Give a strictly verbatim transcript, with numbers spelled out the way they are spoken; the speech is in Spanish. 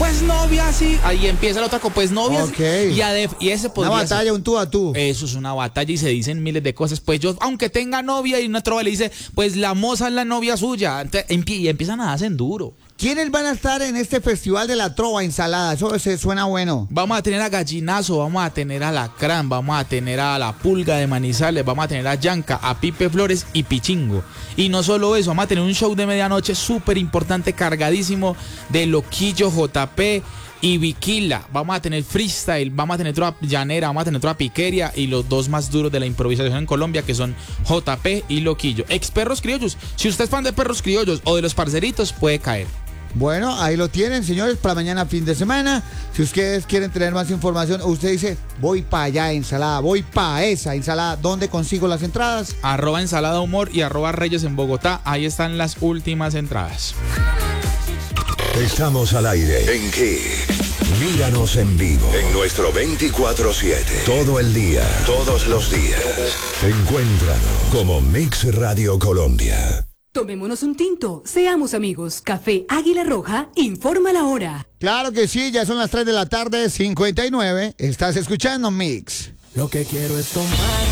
pues novia, sí. Ahí empieza la otra con pues novia. Okay. Y, adef, y ese podría Una batalla, ser, un tú a tú. Eso es una batalla y se dicen miles de cosas. Pues yo, aunque tenga novia y una trova le dice, pues la moza es la novia suya. Entonces, y empiezan a hacer duro. ¿Quiénes van a estar en este festival de la trova ensalada? Eso se suena bueno. Vamos a tener a Gallinazo, vamos a tener a Lacrán, vamos a tener a La Pulga de Manizales, vamos a tener a Yanka, a Pipe Flores y Pichingo. Y no solo eso, vamos a tener un show de medianoche súper importante, cargadísimo de Loquillo, J P y Viquila. Vamos a tener freestyle, vamos a tener trova llanera, vamos a tener trova piqueria y los dos más duros de la improvisación en Colombia, que son J P y Loquillo. Ex Perros Criollos. Si usted es fan de Perros Criollos o de Los Parceritos, puede caer. Bueno, ahí lo tienen, señores, para mañana fin de semana. Si ustedes quieren tener más información, o usted dice, voy para allá, ensalada, voy para esa ensalada, ¿dónde consigo las entradas? Arroba ensalada humor y arroba Reyes en Bogotá, ahí están las últimas entradas. Estamos al aire. ¿En qué? Míranos en vivo. En nuestro veinticuatro siete. Todo el día. Todos los días. Encuéntranos como Mix Radio Colombia. Tomémonos un tinto, seamos amigos. Café Águila Roja, informa la hora. Claro que sí, ya son las tres de la tarde, cincuenta y nueve. Estás escuchando Mix. Lo que quiero es tomar